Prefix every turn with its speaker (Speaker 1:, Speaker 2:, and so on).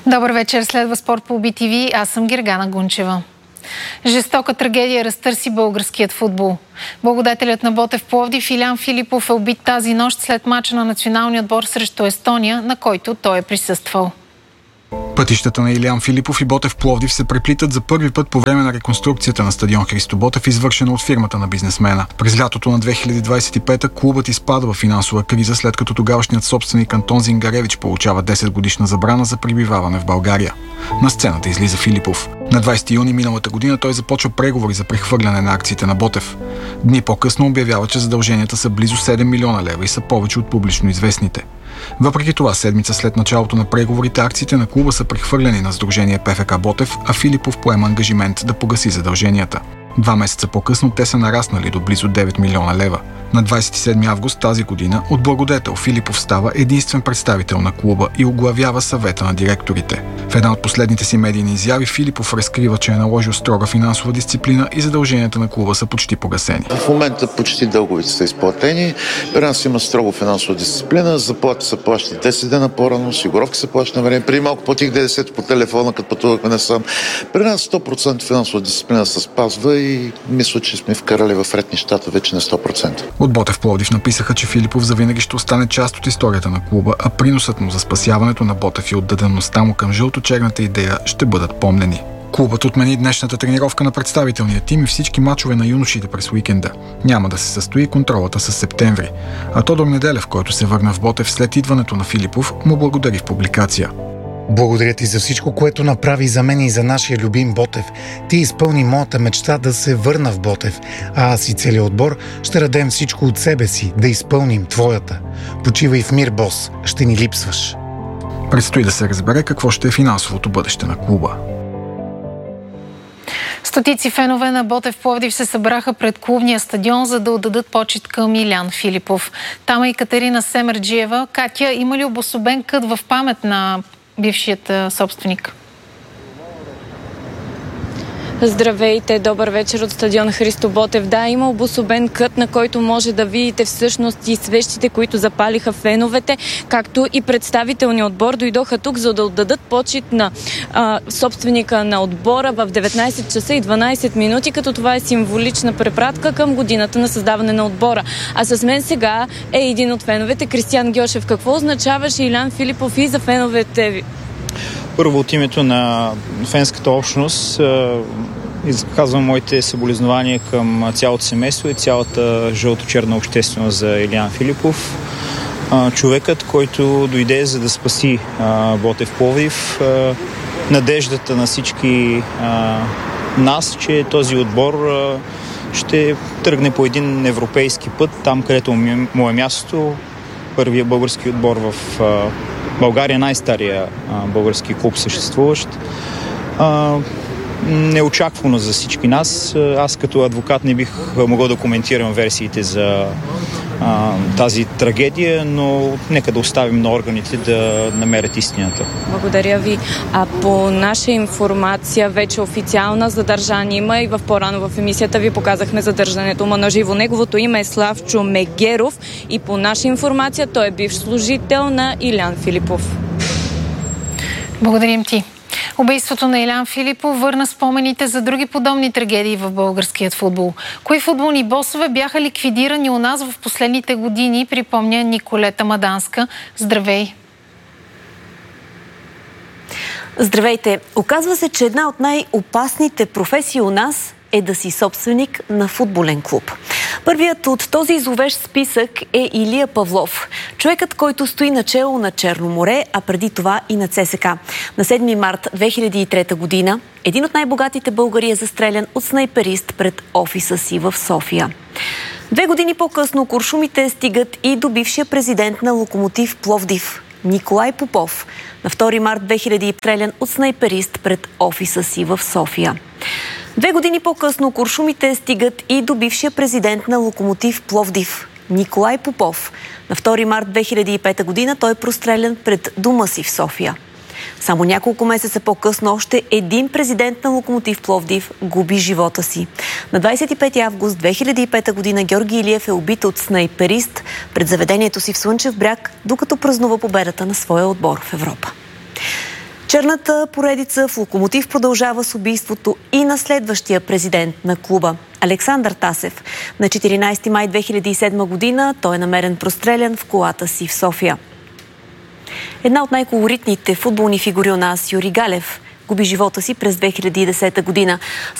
Speaker 1: Добър вечер, следва спорт по BTV. Аз съм Гергана Гунчева. Жестока трагедия разтърси българският футбол. Благодетелят на Ботев Пловдив Илян Филипов е убит тази нощ след мача на националния отбор срещу Естония, на който той е присъствал.
Speaker 2: Пътищата на Илян Филипов и Ботев Пловдив се преплитат за първи път по време на реконструкцията на стадион Христо Ботев, извършена от фирмата на бизнесмена. През лятото на 2025 клубът изпада в финансова криза, след като тогавашният собственик Антон Зингаревич получава 10-годишна забрана за пребиваване в България. На сцената излиза Филипов. На 20 юни миналата година той започва преговори за прехвърляне на акциите на Ботев. Дни по-късно обявява, че задълженията са близо 7 милиона лева и са повече от публично известните. Въпреки това, седмица след началото на преговорите, акциите на клуба са прехвърлени на сдружение ПФК Ботев, а Филипов поема ангажимент да погаси задълженията. 2 месеца по-късно те са нараснали до близо 9 милиона лева. На 27 август тази година от благодетел Филипов става единствен представител на клуба и оглавява съвета на директорите. В една от последните си медийни изяви Филипов разкрива, че е наложил строга финансова дисциплина и задълженията на клуба са почти погасени.
Speaker 3: В момента почти дълговите са изплатени. При нас има строго финансова дисциплина. Заплати се плащат 10 дена по-рано, осигуровки се плащат на време. Преди малко платих 90 по телефона, като пътувахме насам. При нас 100% финансова дисциплина се спазва и мисля, че сме вкарали в ред нещата вече на 100%.
Speaker 2: От Ботев Пловдив написаха, че Филипов завинаги ще остане част от историята на клуба, а приносът му за спасяването на Ботев и отдадеността му към жълто-черната идея ще бъдат помнени. Клубът отмени днешната тренировка на представителния тим и всички мачове на юношите през уикенда. Няма да се състои контролата със септември. А Тодор Неделев, който се върна в Ботев след идването на Филипов, му благодари в публикация.
Speaker 4: Благодаря ти за всичко, което направи за мен и за нашия любим Ботев. Ти изпълни моята мечта да се върна в Ботев, а аз и целият отбор ще дадем всичко от себе си да изпълним твоята. Почивай в мир, бос, ще ни липсваш.
Speaker 2: Предстои да се разбере какво ще е финансовото бъдеще на клуба.
Speaker 1: Стотици фенове на Ботев Пловдив се събраха пред клубния стадион, за да отдадат почит към Илян Филипов. Там е и Катерина Семерджиева. Катя, има ли обособен кът в памет на бившият собственик?
Speaker 5: Здравейте, добър вечер от стадион Христо Ботев. Да, има обособен кът, на който може да видите всъщност и свещите, които запалиха феновете, както и представителният отбор дойдоха тук, за да отдадат почит на собственика на отбора в 19 часа и 12 минути, като това е символична препратка към годината на създаване на отбора. А с мен сега е един от феновете, Кристиян Гьошев. Какво означаваше Илян Филипов и за феновете ви?
Speaker 6: Първо, от името на фенската общност изказвам моите съболезнования към цялото семейство и цялата жълто-черна общественост за Илян Филипов. Човекът, който дойде за да спаси Ботев Пловдив, надеждата на всички нас, че този отбор ще тръгне по един европейски път, там където му е място, първия български отбор в България, най-стария български клуб съществуващ. Неочаквано за всички нас. Аз като адвокат не бих могъл да коментирам версиите за тази трагедия, но нека да оставим на органите да намерят истината.
Speaker 5: Благодаря ви. А по наша информация, вече официална задържание има и по-рано в емисията ви показахме задържането му на живо. Неговото име е Славчо Мегеров и по наша информация той е бивш служител на Илян Филипов.
Speaker 1: Благодарим ти. Убийството на Илян Филипов върна спомените за други подобни трагедии в българският футбол. Кои футболни босове бяха ликвидирани у нас в последните години, припомня Николета Маданска. Здравей!
Speaker 7: Здравейте! Оказва се, че една от най-опасните професии у нас е да си собственик на футболен клуб. Първият от този зловещ списък е Илия Павлов. Човекът, който стои начело на Черно море, а преди това и на ЦСК. На 7 март 2003 година един от най-богатите българи е застрелян от снайперист пред офиса си в София. 2 години по-късно куршумите стигат и до бившия президент на Локомотив Пловдив Николай Попов. На 2 март 2000 стрелян от снайперист пред офиса си в София. 2 години по-късно куршумите стигат и до бившия президент на Локомотив Пловдив Николай Попов. На 2 март 2005 година той е прострелян пред дома си в София. Само няколко месеца по-късно още един президент на Локомотив Пловдив губи живота си. На 25 август 2005 година Георги Илиев е убит от снайперист пред заведението си в Слънчев бряг, докато празнува победата на своя отбор в Европа. Черната поредица в Локомотив продължава с убийството и на следващия президент на клуба – Александър Тасев. На 14 май 2007 година той е намерен прострелян в колата си в София. Една от най-колоритните футболни фигури у нас, Юри Галев, губи живота си през 2010 година.